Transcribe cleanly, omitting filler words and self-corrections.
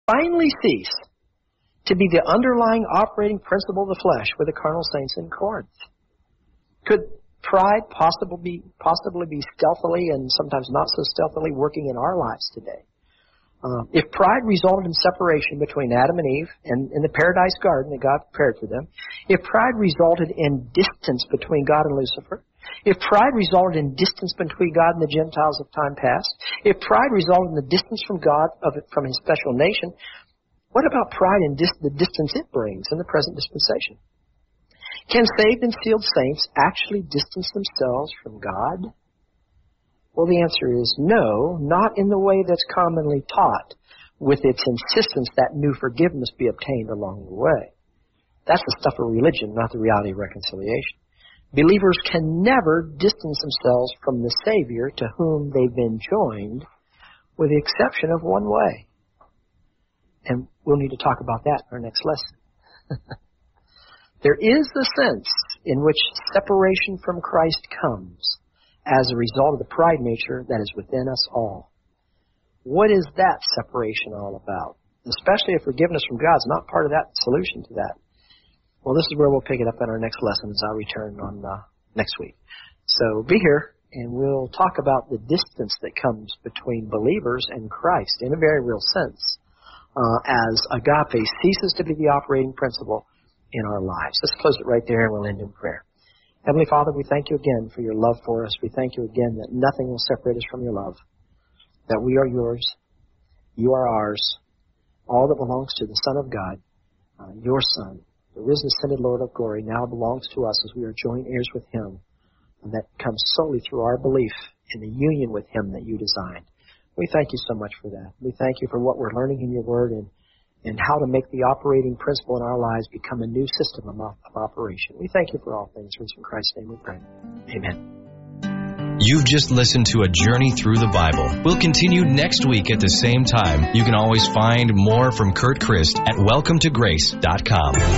finally cease to be the underlying operating principle of the flesh with the carnal saints in Corinth? Could pride possibly be stealthily and sometimes not so stealthily working in our lives today? If pride resulted in separation between Adam and Eve and in the paradise garden that God prepared for them, if pride resulted in distance between God and Lucifer, if pride resulted in distance between God and the Gentiles of time past, if pride resulted in the distance from God from His special nation, what about pride and the distance it brings in the present dispensation? Can saved and sealed saints actually distance themselves from God? Well, the answer is no, not in the way that's commonly taught, with its insistence that new forgiveness be obtained along the way. That's the stuff of religion, not the reality of reconciliation. Believers can never distance themselves from the Savior to whom they've been joined, with the exception of one way. And we'll need to talk about that in our next lesson. There is the sense in which separation from Christ comes as a result of the pride nature that is within us all. What is that separation all about? Especially if forgiveness from God is not part of that solution to that. Well, this is where we'll pick it up in our next lesson as I return on next week. So be here, and we'll talk about the distance that comes between believers and Christ in a very real sense, as agape ceases to be the operating principle in our lives. Let's close it right there, and we'll end in prayer. Heavenly Father, we thank you again for your love for us. We thank you again that nothing will separate us from your love, that we are yours, you are ours, all that belongs to the Son of God, your Son, the risen, ascended Lord of glory, now belongs to us as we are joint heirs with him, and that comes solely through our belief in the union with him that you designed. We thank you so much for that. We thank you for what we're learning in your word and how to make the operating principle in our lives become a new system of operation. We thank you for all things. In Christ's name we pray. Amen. You've just listened to a journey through the Bible. We'll continue next week at the same time. You can always find more from Kurt Christ at welcometograce.com.